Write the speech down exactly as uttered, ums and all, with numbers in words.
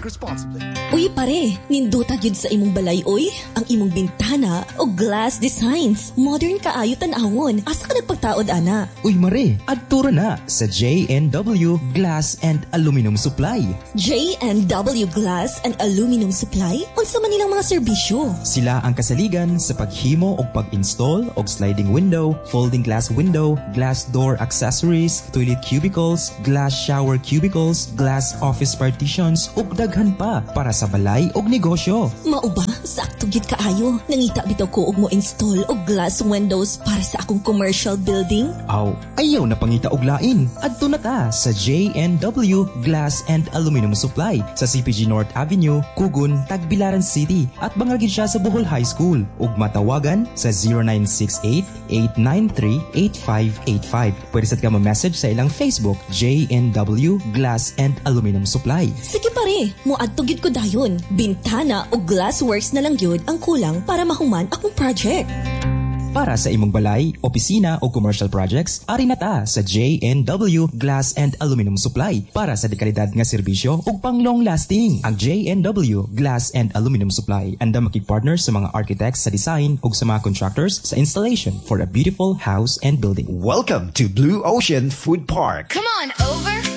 responsibly. Uy pare, nindota gyud sa imong balay oy. Ang imong bintana o glass designs. Modern kaayo tan-awon. Asa ka nagpagtaod ana? Uy mare, adtura na sa J N W Glass and Aluminum Supply. J N W Glass and Aluminum Supply? Unsa man nilang mga serbisyo? Sila ang kasaligan sa paghimo o pag-install og sliding window, folding glass window, glass door accessories, toilet cubicles, glass shower cubicles, glass office partitions ug daghan pa para sa balay ug negosyo. Mao ba? Sakto gyud kaayo. Nangita bitaw ko og mo install og glass windows para sa akong commercial building. Aw, ayaw na pangita og lain. Adto na ta sa J N W Glass and Aluminum Supply sa C P G North Avenue, Kugon, Tagbilaran City at bangagid siya sa Bohol High School ug matawagan sa zero nine six eight, eight nine three, eight five eight five. Pwede sad ka ma-message sa ilang Facebook J N W Glass and Aluminum Supply. Sige pare, moadto gyud ko dayon. Bintana o glass works na lang gyud ang kulang para mahuman akong project. Para sa imong balay, opisina o commercial projects, ari na ta sa J N W Glass and Aluminum Supply para sa dekalidad nga serbisyo ug pang long lasting. Ang J N W Glass and Aluminum Supply andam makig-partner sa mga architects sa design ug sa mga contractors sa installation for a beautiful house and building. Welcome to Blue Ocean Food Park. Come on over.